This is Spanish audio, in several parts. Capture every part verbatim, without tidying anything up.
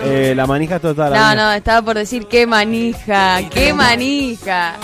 Eh, la manija total. No, amiga. no, estaba por decir qué manija, qué manija.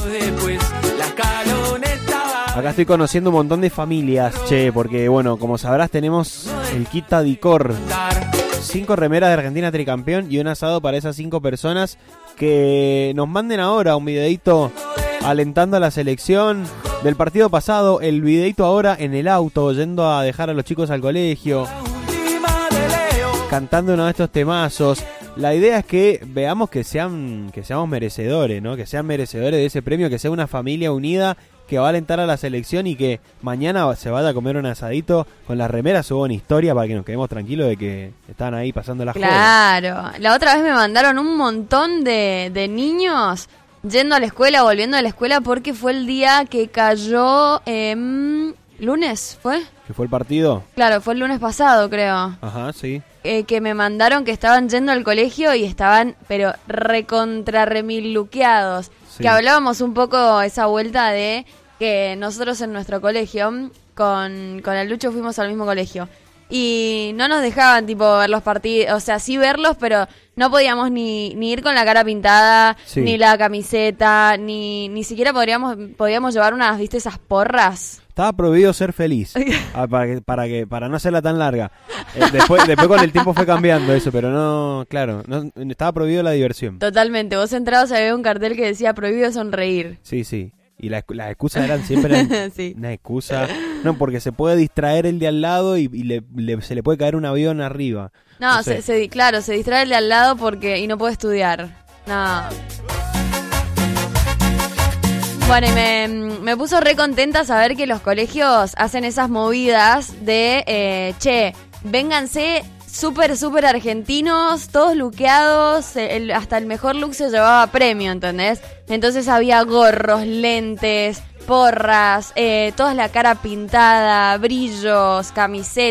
Acá estoy conociendo un montón de familias, che, porque bueno, como sabrás tenemos el kit Tadicor. Cinco remeras de Argentina tricampeón y un asado para esas cinco personas que nos manden ahora un videito alentando a la selección del partido pasado, el videito ahora en el auto, yendo a dejar a los chicos al colegio, cantando uno de estos temazos. La idea es que veamos que sean que seamos merecedores, ¿no? Que sean merecedores de ese premio, que sea una familia unida que va a alentar a la selección y que mañana se vaya a comer un asadito con las remeras. Subo una historia para que nos quedemos tranquilos de que están ahí pasando las cosas. Claro, la otra vez me mandaron un montón de, de niños yendo a la escuela, volviendo a la escuela porque fue el día que cayó eh, lunes, ¿fue? ¿Qué fue el partido? Claro, fue el lunes pasado, creo. Ajá, sí. Eh, que me mandaron que estaban yendo al colegio y estaban, pero recontra remilluqueados. Sí. Que hablábamos un poco esa vuelta de que nosotros en nuestro colegio, con, con el Lucho fuimos al mismo colegio. Y no nos dejaban, tipo, ver los partidos, o sea, sí verlos, pero no podíamos ni, ni ir con la cara pintada, Sí. ni la camiseta, ni ni siquiera podríamos podíamos llevar unas, ¿viste? Esas porras. Estaba prohibido ser feliz, ah, para que para que para no hacerla tan larga. Eh, después después con el tiempo fue cambiando eso, pero no, claro, no, estaba prohibido la diversión. Totalmente, vos entrabas y había un cartel que decía prohibido sonreír. Sí, sí. Y la, las excusas eran siempre eran Sí. una excusa. No, porque se puede distraer el de al lado y, y le, le- se le puede caer un avión arriba. No, No sé. se, se- claro, se distrae el de al lado porque y no puede estudiar. No. Bueno, y me, me puso re contenta saber que los colegios hacen esas movidas de, eh, che, vénganse súper, súper argentinos, todos luqueados, el- hasta el mejor look se llevaba premio, ¿entendés? Entonces había gorros, lentes, porras, eh, toda la cara pintada, brillos, camisetas.